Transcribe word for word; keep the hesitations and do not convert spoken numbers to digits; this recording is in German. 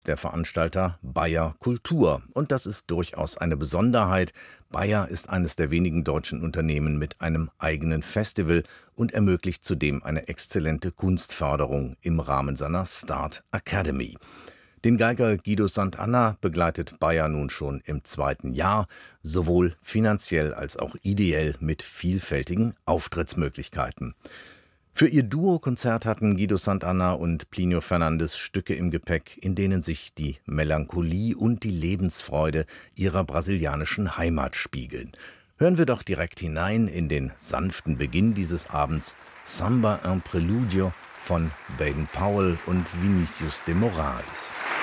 der Veranstalter Bayer Kultur. Und das ist durchaus eine Besonderheit. Bayer ist eines der wenigen deutschen Unternehmen mit einem eigenen Festival und ermöglicht zudem eine exzellente Kunstförderung im Rahmen seiner Start Academy. Den Geiger Guido Sant'Anna begleitet Bayer nun schon im zweiten Jahr, sowohl finanziell als auch ideell mit vielfältigen Auftrittsmöglichkeiten. Für ihr Duo-Konzert hatten Guido Sant'Anna und Plínio Fernandes Stücke im Gepäck, in denen sich die Melancholie und die Lebensfreude ihrer brasilianischen Heimat spiegeln. Hören wir doch direkt hinein in den sanften Beginn dieses Abends, Samba un Preludio von Baden Powell und Vinícius de Moraes.